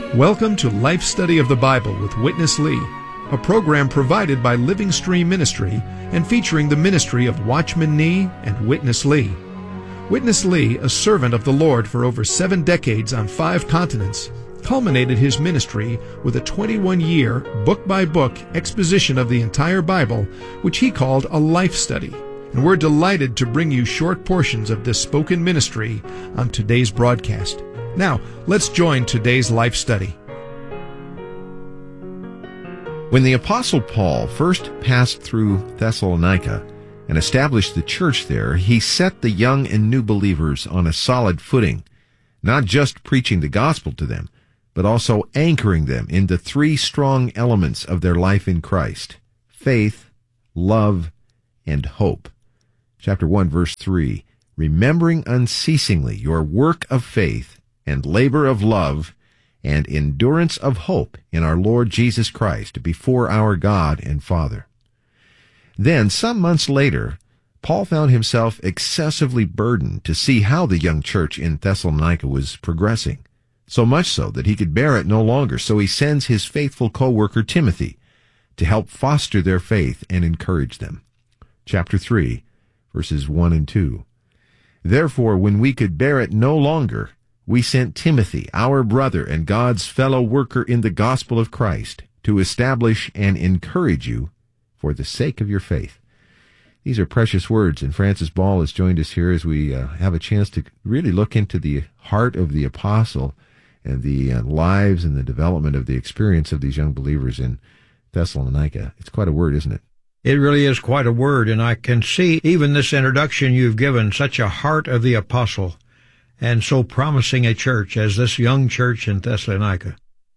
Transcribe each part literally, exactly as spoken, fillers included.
Welcome to Life Study of the Bible with Witness Lee, a program provided by Living Stream Ministry and featuring the ministry of Watchman Nee and Witness Lee. Witness Lee, a servant of the Lord for over seven decades on five continents, culminated his ministry with a twenty-one-year, book-by-book exposition of the entire Bible, which he called a life study. And we're delighted to bring you short portions of this spoken ministry on today's broadcast. Now, let's join today's life study. When the Apostle Paul first passed through Thessalonica and established the church there, he set the young and new believers on a solid footing, not just preaching the gospel to them, but also anchoring them into three strong elements of their life in Christ: faith, love, and hope. Chapter one, verse three, remembering unceasingly your work of faith and labor of love and endurance of hope in our Lord Jesus Christ before our God and Father. Then, some months later, Paul found himself excessively burdened to see how the young church in Thessalonica was progressing, so much so that he could bear it no longer. So he sends his faithful co-worker Timothy to help foster their faith and encourage them. Chapter three, verses one and two. Therefore, when we could bear it no longer, we sent Timothy, our brother and God's fellow worker in the gospel of Christ, to establish and encourage you for the sake of your faith. These are precious words, and Francis Ball has joined us here as we uh, have a chance to really look into the heart of the apostle and the uh, lives and the development of the experience of these young believers in Thessalonica. It's quite a word, isn't it? It really is quite a word, and I can see even this introduction you've given, such a heart of the apostle, and so promising a church as this young church in Thessalonica.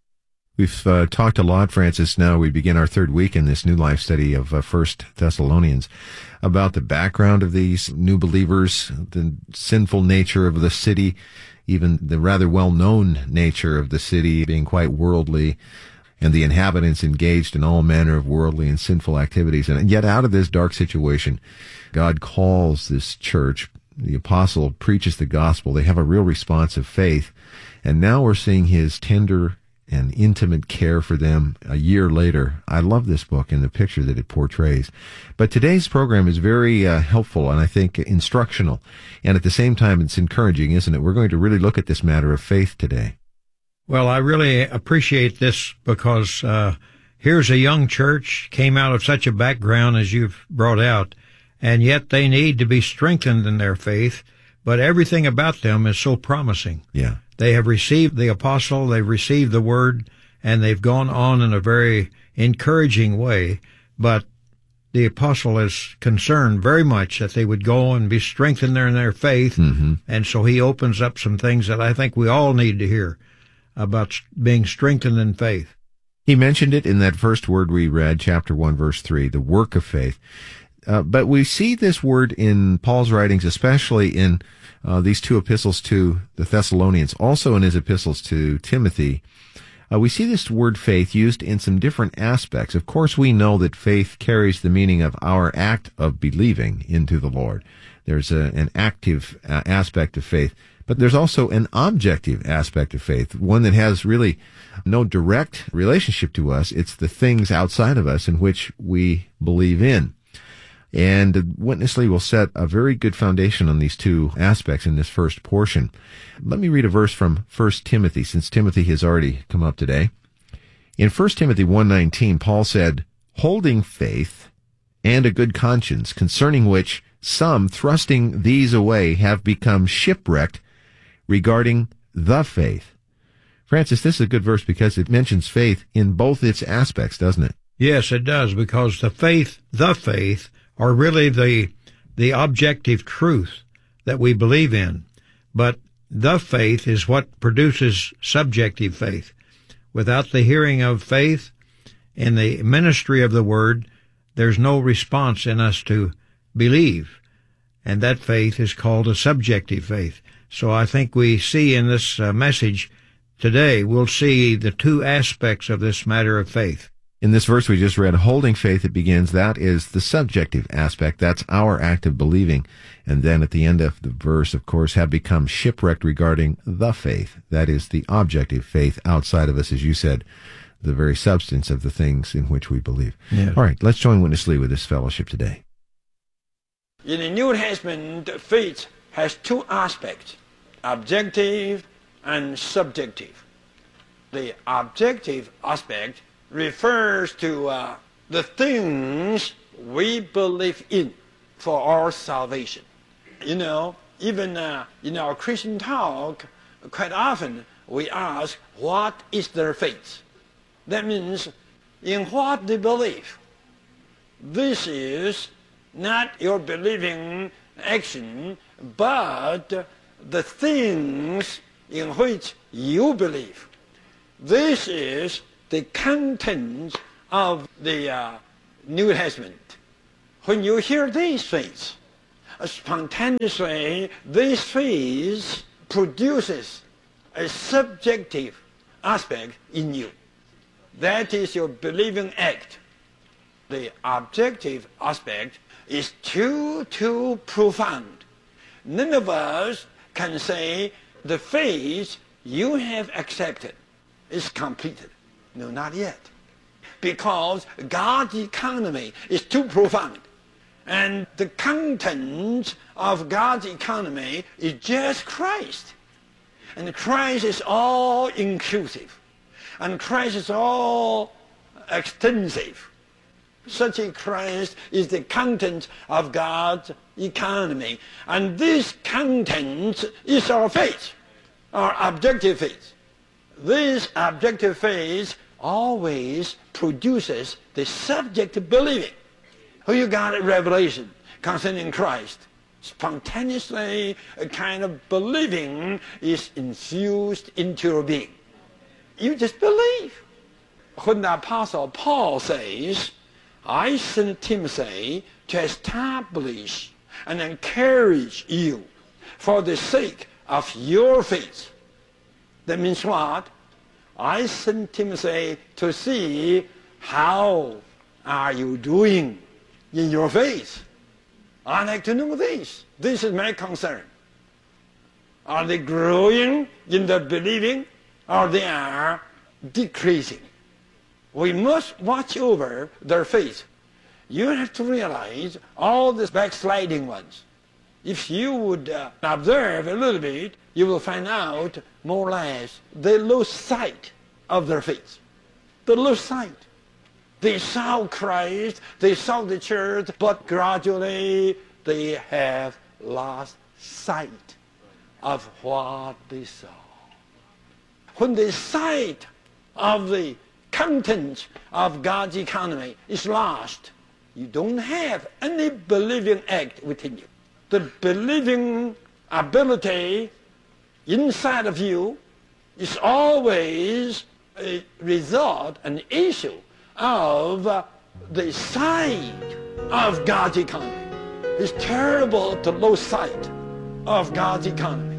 We've uh, talked a lot, Francis. Now we begin our third week in this new life study of uh, First Thessalonians about the background of these new believers, the sinful nature of the city, even the rather well-known nature of the city being quite worldly, and the inhabitants engaged in all manner of worldly and sinful activities. And yet out of this dark situation, God calls this church. The apostle preaches the gospel. They have a real response of faith. And now we're seeing his tender and intimate care for them a year later. I love this book and the picture that it portrays. But today's program is very uh, helpful and I think instructional. And at the same time, it's encouraging, isn't it? We're going to really look at this matter of faith today. Well, I really appreciate this because uh, here's a young church, came out of such a background as you've brought out, and yet they need to be strengthened in their faith, but everything about them is so promising. Yeah. They have received the apostle, they've received the word, and they've gone on in a very encouraging way, but the apostle is concerned very much that they would go and be strengthened there in their faith, mm-hmm. and so he opens up some things that I think we all need to hear about being strengthened in faith. He mentioned it in that first word we read, chapter one, verse three, the work of faith. Uh, but we see this word in Paul's writings, especially in uh, these two epistles to the Thessalonians, also in his epistles to Timothy. Uh, we see this word faith used in some different aspects. Of course, we know that faith carries the meaning of our act of believing into the Lord. There's a, an active uh, aspect of faith, but there's also an objective aspect of faith, one that has really no direct relationship to us. It's the things outside of us in which we believe in. And Witness Lee will set a very good foundation on these two aspects in this first portion. Let me read a verse from First Timothy, since Timothy has already come up today. In First Timothy one nineteen, Paul said, holding faith and a good conscience, concerning which some, thrusting these away, have become shipwrecked regarding the faith. Francis, this is a good verse because it mentions faith in both its aspects, doesn't it? Yes, it does, because the faith, the faith, are really the the objective truth that we believe in. But the faith is what produces subjective faith. Without the hearing of faith in the ministry of the word, there's no response in us to believe. And that faith is called a subjective faith. So I think we see in this uh, message today, we'll see the two aspects of this matter of faith. In this verse we just read, holding faith, it begins, that is the subjective aspect. That's our act of believing. And then at the end of the verse, of course, have become shipwrecked regarding the faith. That is the objective faith outside of us, as you said, the very substance of the things in which we believe. Yes. All right, let's join Witness Lee with this fellowship today. In the New Testament, faith has two aspects, objective and subjective. The objective aspect refers to uh, the things we believe in for our salvation. You know, even uh, in our Christian talk, quite often we ask, what is their faith? That means, in what they believe. This is not your believing action, but the things in which you believe. This is the content of the uh, New Testament. When you hear these faiths, spontaneously, this faith produces a subjective aspect in you. That is your believing act. The objective aspect is too, too profound. None of us can say the faith you have accepted is completed. No, not yet. Because God's economy is too profound. And the content of God's economy is just Christ. And Christ is all inclusive. And Christ is all extensive. Such a Christ is the content of God's economy. And this content is our faith, our objective faith. This objective faith always produces the subjective believing. When you got a revelation concerning Christ, spontaneously a kind of believing is infused into your being. You just believe. When the Apostle Paul says, I sent Timothy to establish and encourage you for the sake of your faith. That means what? I sent Timothy to see how are you doing in your faith. I like to know this. This is my concern. Are they growing in their believing, or they are decreasing? We must watch over their faith. You have to realize all the backsliding ones. If you would uh, observe a little bit, you will find out more or less they lose sight of their faith. They lose sight. They saw Christ, they saw the church, but gradually they have lost sight of what they saw. When the sight of the content of God's economy is lost, you don't have any believing act within you. The believing ability inside of you is always a result, an issue of uh, the sight of God's economy. It's terrible to lose sight of God's economy.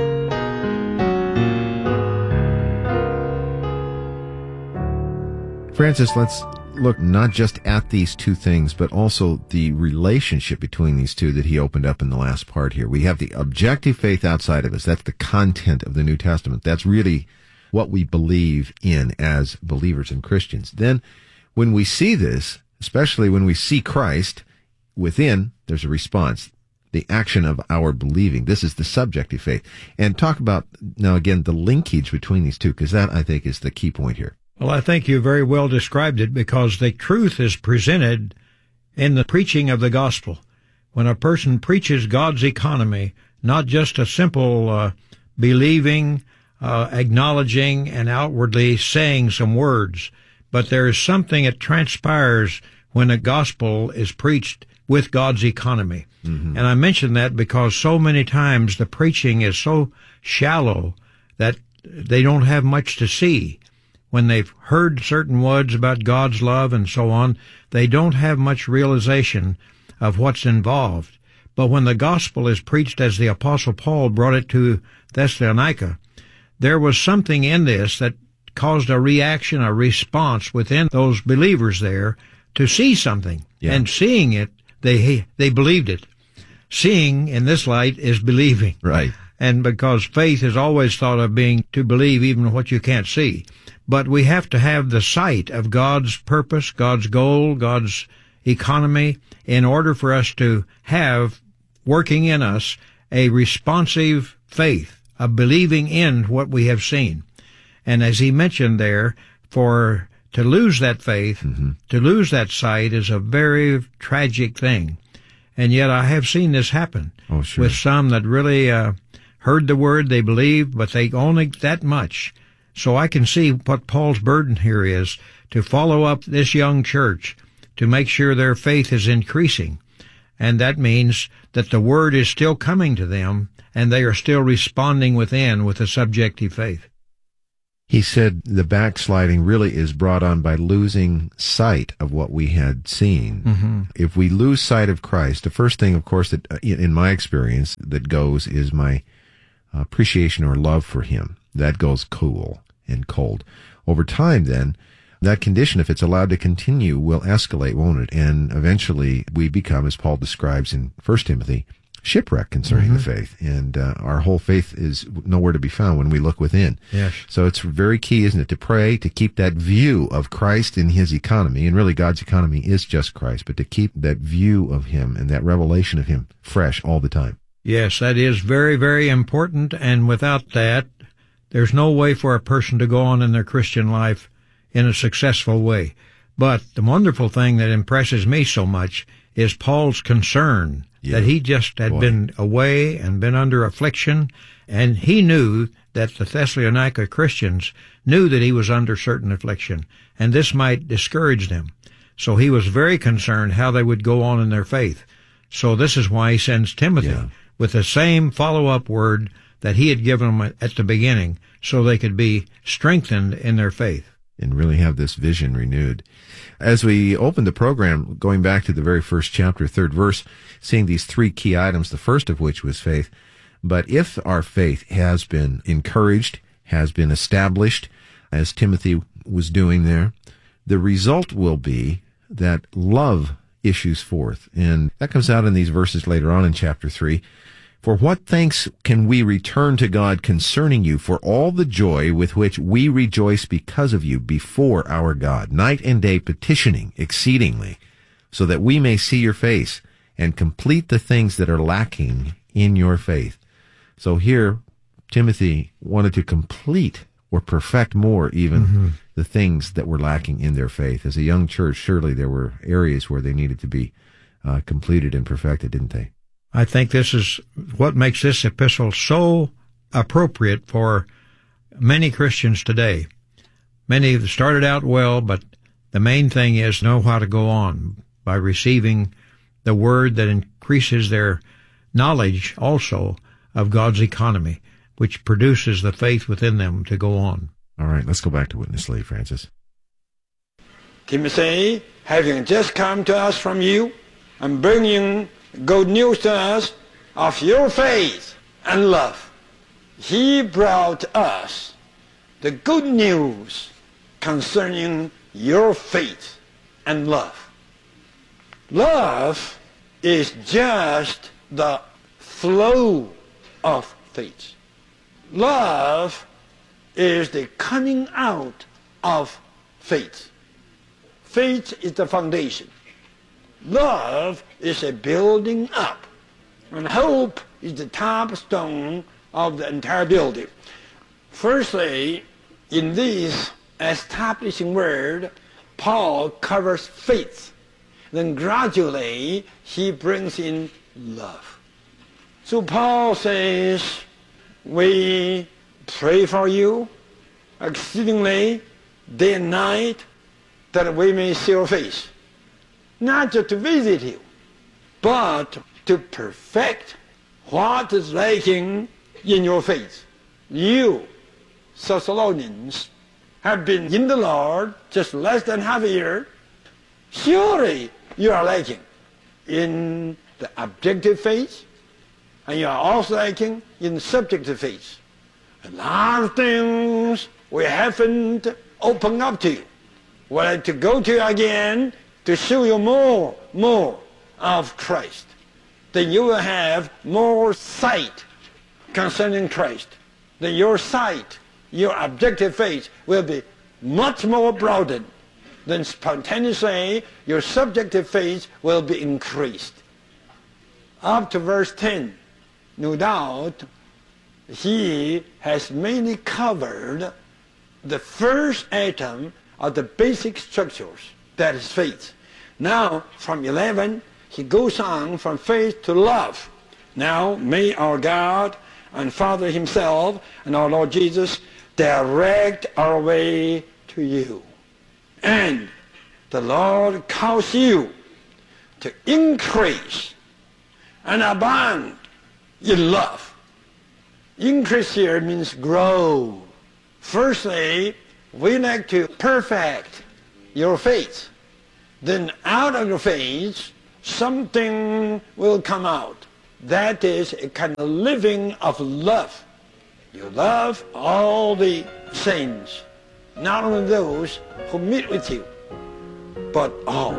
Francis, let's look not just at these two things, but also the relationship between these two that he opened up in the last part here. We have the objective faith outside of us. That's the content of the New Testament. That's really what we believe in as believers and Christians. Then, when we see this, especially when we see Christ within, there's a response. The action of our believing. This is the subjective faith. And talk about, now again, the linkage between these two, because that, I think, is the key point here. Well, I think you very well described it, because the truth is presented in the preaching of the gospel. When a person preaches God's economy, not just a simple uh, believing, uh, acknowledging, and outwardly saying some words, but there is something that transpires when the gospel is preached with God's economy. Mm-hmm. And I mention that because so many times the preaching is so shallow that they don't have much to see. When they've heard certain words about God's love and so on, they don't have much realization of what's involved. But when the gospel is preached as the Apostle Paul brought it to Thessalonica, there was something in this that caused a reaction, a response within those believers there to see something. Yeah. And seeing it, they they believed it. Seeing in this light is believing. Right. And because faith is always thought of being to believe even what you can't see. But we have to have the sight of God's purpose, God's goal, God's economy, in order for us to have working in us a responsive faith, a believing in what we have seen. And as he mentioned there, for to lose that faith, mm-hmm. to lose that sight is a very tragic thing. And yet I have seen this happen oh, sure. with some that really uh, heard the word, they believed, but they only that much. So I can see what Paul's burden here is, to follow up this young church, to make sure their faith is increasing. And that means that the word is still coming to them, and they are still responding within with a subjective faith. He said the backsliding really is brought on by losing sight of what we had seen. Mm-hmm. If we lose sight of Christ, the first thing, of course, that in my experience that goes is my appreciation or love for him. That goes cool and cold. Over time, then, that condition, if it's allowed to continue, will escalate, won't it? And eventually we become, as Paul describes in First Timothy, shipwrecked concerning mm-hmm. the faith. And uh, our whole faith is nowhere to be found when we look within. Yes. So it's very key, isn't it, to pray, to keep that view of Christ in his economy. And really God's economy is just Christ, but to keep that view of him and that revelation of him fresh all the time. Yes, that is very, very important. And without that, there's no way for a person to go on in their Christian life in a successful way. But the wonderful thing that impresses me so much is Paul's concern yeah. that he just had Boy. been away and been under affliction, and he knew that the Thessalonica Christians knew that he was under certain affliction, and this might discourage them. So he was very concerned how they would go on in their faith. So this is why he sends Timothy yeah. with the same follow-up word that he had given them at the beginning, so they could be strengthened in their faith. And really have this vision renewed. As we open the program, going back to the very first chapter, third verse, seeing these three key items, the first of which was faith. But if our faith has been encouraged, has been established, as Timothy was doing there, the result will be that love issues forth. And that comes out in these verses later on in chapter three. For what thanks can we return to God concerning you for all the joy with which we rejoice because of you before our God, night and day petitioning exceedingly, so that we may see your face and complete the things that are lacking in your faith. So here, Timothy wanted to complete or perfect more even mm-hmm. the things that were lacking in their faith. As a young church, surely there were areas where they needed to be uh, completed and perfected, didn't they? I think this is what makes this epistle so appropriate for many Christians today. Many have started out well, but the main thing is know how to go on by receiving the word that increases their knowledge also of God's economy, which produces the faith within them to go on. All right, let's go back to Witness Lee, Francis. Timothy, having just come to us from you and bringing good news to us of your faith and love, he brought us the good news concerning your faith and love. Love is just the flow of faith. Love is the coming out of faith. Faith is the foundation. Love is a building up, and hope is the top stone of the entire building. Firstly, in this establishing word, Paul covers faith. Then gradually he brings in love. So Paul says, we pray for you exceedingly day and night that we may see your face. Not just to visit you, but to perfect what is lacking in your faith. You, Thessalonians, have been in the Lord just less than half a year. Surely you are lacking in the objective faith, and you are also lacking in the subjective faith. A lot of things we haven't opened up to you. We'd like to go to you again to show you more, more of Christ. Then you will have more sight concerning Christ. Then your sight, your objective faith will be much more broadened. Then spontaneously your subjective faith will be increased. Up to verse ten, no doubt, he has mainly covered the first atom of the basic structures, that is faith. Now, from eleven, he goes on from faith to love. Now, may our God and Father himself and our Lord Jesus direct our way to you. And the Lord calls you to increase and abound in love. Increase here means grow. Firstly, we like to perfect your faith. Then out of your faith, something will come out. That is a kind of living of love. You love all the saints, not only those who meet with you, but all.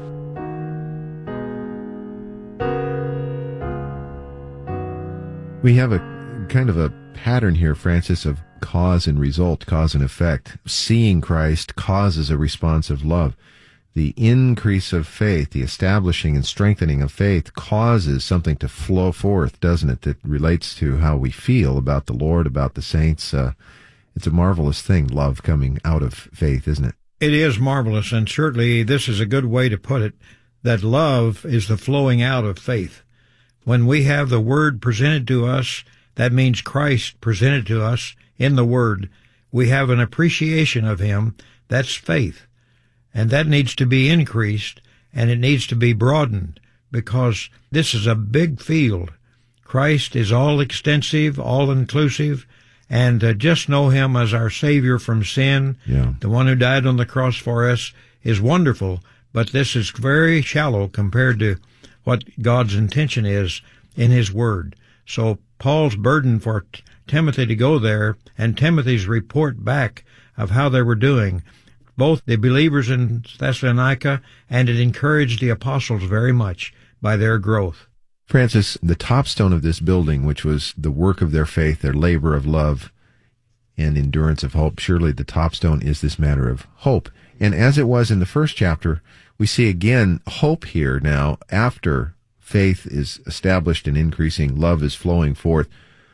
We have a kind of a pattern here, Francis, of cause and result, cause and effect. Seeing Christ causes a response of love. The increase of faith, the establishing and strengthening of faith causes something to flow forth, doesn't it, that relates to how we feel about the Lord, about the saints. Uh, it's a marvelous thing, love coming out of faith, isn't it? It is marvelous, and certainly this is a good way to put it, that love is the flowing out of faith. When we have the Word presented to us, that means Christ presented to us in the Word. We have an appreciation of Him. That's faith. And that needs to be increased, and it needs to be broadened, because this is a big field. Christ is all-extensive, all-inclusive, and uh, just know Him as our Savior from sin, yeah. The one who died on the cross for us, is wonderful, but this is very shallow compared to what God's intention is in His Word. So Paul's burden for T- Timothy to go there, and Timothy's report back of how they were doing, both the believers in Thessalonica, and it encouraged the apostles very much by their growth. Francis, the topstone of this building, which was the work of their faith, their labor of love and endurance of hope, surely the topstone is this matter of hope. And as it was in the first chapter, we see again hope here now after faith is established and increasing, love is flowing forth.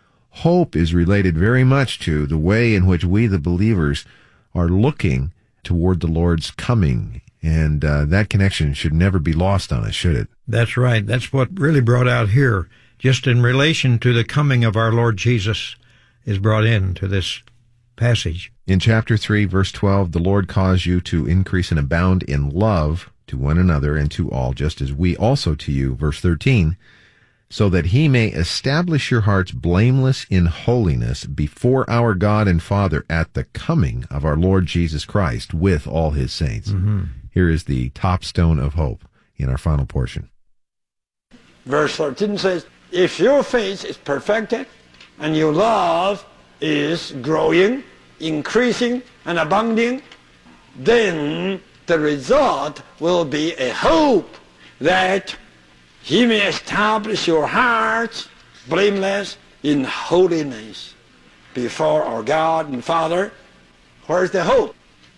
Hope is related very much to the way in which we, the believers, are looking toward the Lord's coming, and uh, that connection should never be lost on us, should it? That's right. That's what really brought out here, just in relation to the coming of our Lord Jesus, is brought into this passage. In chapter three, verse twelve, the Lord caused you to increase and abound in love to one another and to all, just as we also to you. Verse thirteen, so that he may establish your hearts blameless in holiness before our God and Father at the coming of our Lord Jesus Christ with all his saints. Mm-hmm. Here is the top stone of hope in our final portion. Verse thirteen says, if your faith is perfected and your love is growing, increasing, and abounding, then the result will be a hope that he may establish your hearts blameless in holiness before our God and Father. Where's the hope?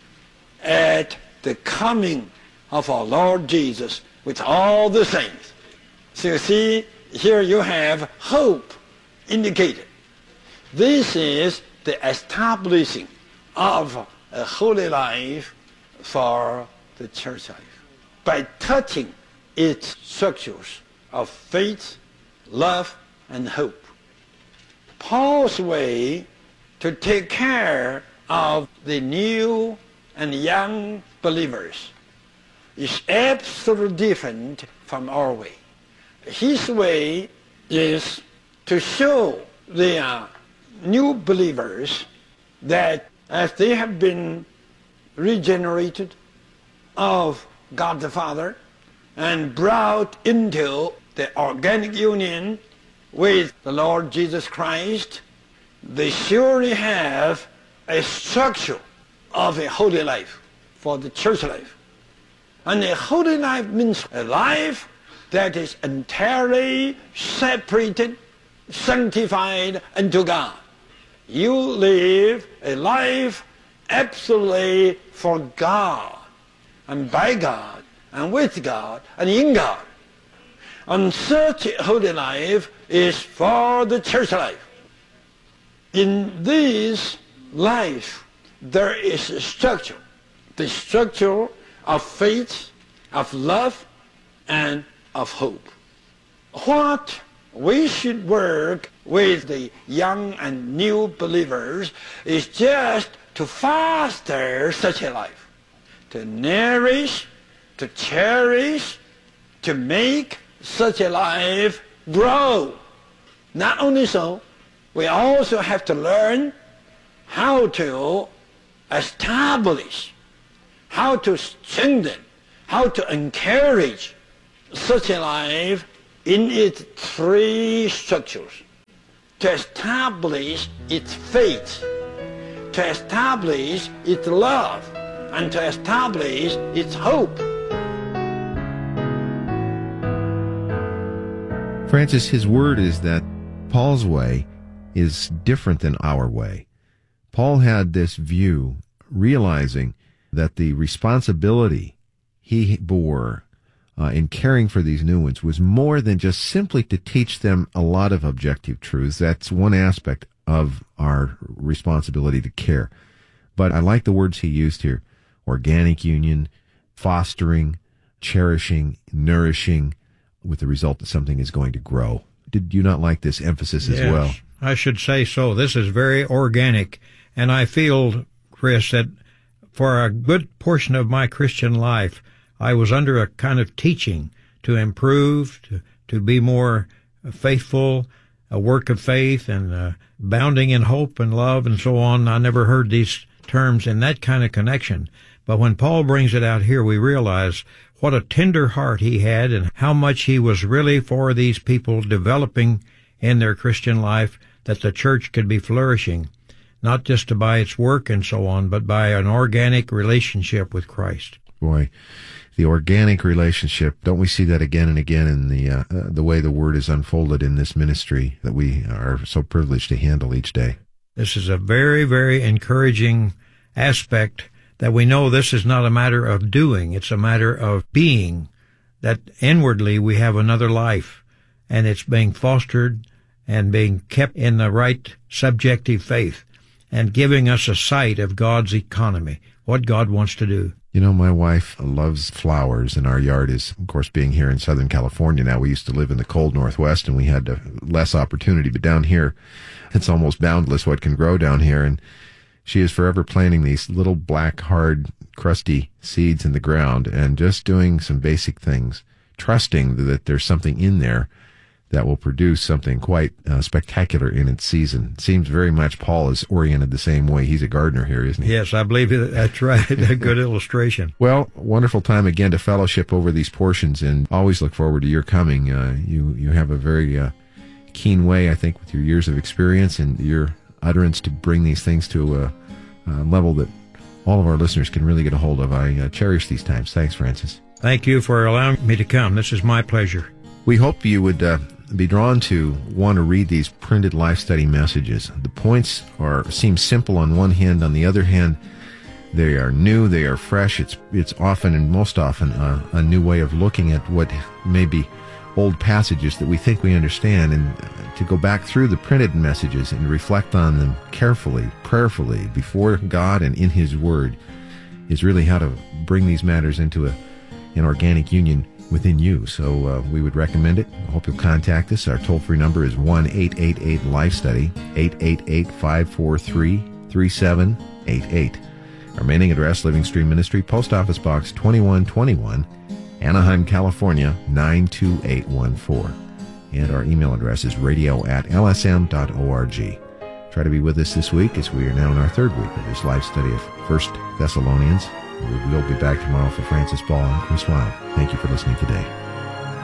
At the coming of our Lord Jesus with all the saints. So you see, here you have hope indicated. This is the establishing of a holy life for the church life by touching its structures of faith, love, and hope. Paul's way to take care of the new and young believers is absolutely different from our way. His way is to show the new believers that as they have been regenerated of God the Father and brought into the organic union with the Lord Jesus Christ, they surely have a structure of a holy life for the church life. And a holy life means a life that is entirely separated, sanctified unto God. You live a life absolutely for God, and by God, and with God, and in God. And such a holy life is for the church life. In this life, there is a structure, the structure of faith, of love, and of hope. What we should work with the young and new believers is just to foster such a life, to nourish, to cherish, to make such a life grow. Not only so, we also have to learn how to establish, how to strengthen, how to encourage such a life in its three structures: to establish its faith, to establish its love, and to establish its hope. Francis, his word is that Paul's way is different than our way. Paul had this view, realizing that the responsibility he bore uh, in caring for these new ones was more than just simply to teach them a lot of objective truths. That's one aspect of our responsibility to care. But I like the words he used here: organic union, fostering, cherishing, nourishing, with the result that something is going to grow. Did you not like this emphasis yes, as well? I should say so. This is very organic, and I feel, Chris, that for a good portion of my Christian life, I was under a kind of teaching to improve, to, to be more faithful, a work of faith, and uh, bounding in hope and love and so on. I never heard these terms in that kind of connection. But when Paul brings it out here, we realize what a tender heart he had and how much he was really for these people developing in their Christian life, that the church could be flourishing, not just by its work and so on, but by an organic relationship with Christ. Boy, the organic relationship, don't we see that again and again in the uh, uh, the way the Word is unfolded in this ministry that we are so privileged to handle each day? This is a very, very encouraging aspect, that we know this is not a matter of doing, it's a matter of being, that inwardly we have another life, and it's being fostered and being kept in the right subjective faith, and giving us a sight of God's economy, what God wants to do. You know, my wife loves flowers, and our yard is, of course, being here in Southern California now. We used to live in the cold Northwest, and we had uh, less opportunity, but down here, it's almost boundless what can grow down here, and she is forever planting these little black, hard, crusty seeds in the ground and just doing some basic things, trusting that there's something in there that will produce something quite uh, spectacular in its season. It seems very much Paul is oriented the same way. He's a gardener here, isn't he? Yes, I believe that's right. A good illustration. Well, wonderful time again to fellowship over these portions, and always look forward to your coming. Uh, you, you have a very uh, keen way, I think, with your years of experience and your utterance to bring these things to a, a level that all of our listeners can really get a hold of. I uh, cherish these times. Thanks, Francis. Thank you for allowing me to come. This is my pleasure. We hope you would uh, be drawn to want to read these printed life study messages. The points are seem simple on one hand. On the other hand, they are new, they are fresh. It's it's often and most often a, a new way of looking at what may be old passages that we think we understand, and to go back through the printed messages and reflect on them carefully, prayerfully, before God and in His Word, is really how to bring these matters into a, an organic union within you. So uh, we would recommend it. I hope you'll contact us. Our toll-free number is one eight eight eight life study, eight eight eight, five four three, three seven eight eight. Our mailing address, Living Stream Ministry, Post Office Box twenty-one twenty-one, Anaheim, California, nine two eight one four. And our email address is radio at l s m dot org. Try to be with us this week, as we are now in our third week of this life study of First Thessalonians. We will be back tomorrow for Francis Ball and Chris Wilde. Thank you for listening today.